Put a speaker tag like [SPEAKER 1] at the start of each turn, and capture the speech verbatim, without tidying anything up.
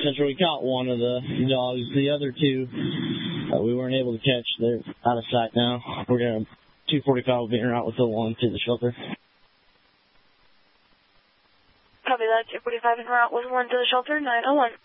[SPEAKER 1] Central. We caught one of the dogs. The other two, uh, we weren't able to catch. They're out of sight now. We're going to, two forty-five will be en route with the one to the shelter.
[SPEAKER 2] Copy that. two forty-five en route with one to the shelter, nine oh one.